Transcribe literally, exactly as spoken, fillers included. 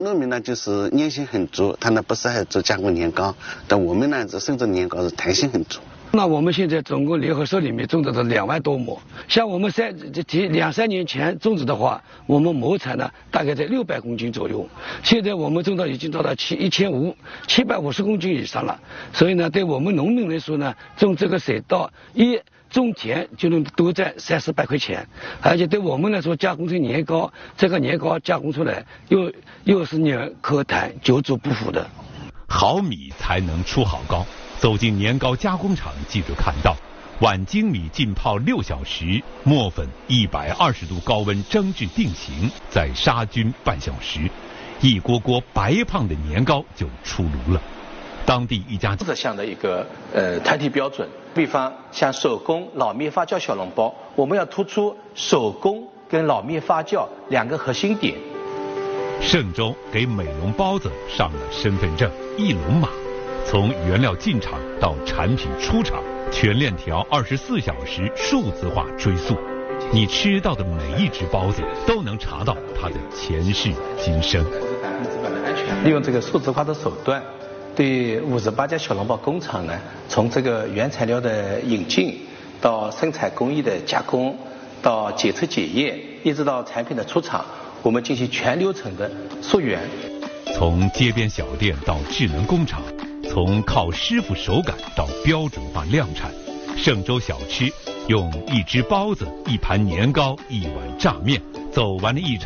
农民呢就是粘性很足，他呢不适合做加工年糕，但我们呢这生长年糕是弹性很足。 那我们现在总共联合社里面种植的两万多亩，像我们三这提两三年前种植的话，我们亩产呢大概在六百公斤左右，现在我们种到已经到了七一千五七百五十公斤以上了，所以呢，对我们农民来说呢，种这个水稻一种田就能多赚三四百块钱，而且对我们来说加工成年糕，这个年糕加工出来又又是软可弹，久煮不腐的。 好米才能出好糕。走进年糕加工厂，记者看到碗精米浸泡六小时，磨粉一百二十度高温蒸至定型，再杀菌半小时，一锅锅白胖的年糕就出炉了。当地一家这项的一个呃团体标准，比方像手工老面发酵小笼包，我们要突出手工跟老面发酵两个核心点。 嵊州给美容包子上了身份证，一笼马。从原料进厂到产品出厂，全链条二十四小时数字化追溯，你吃到的每一只包子都能查到它的前世今生。 利用这个数字化的手段，对五十八家小笼包工厂呢，从这个原材料的引进到生产工艺的加工，到检测检验，一直到产品的出厂，我们进行全流程的溯源。 从街边小店到智能工厂，从靠师傅手感到标准化量产，嵊州小吃用一只包子、一盘年糕、一碗炸面，走完了一场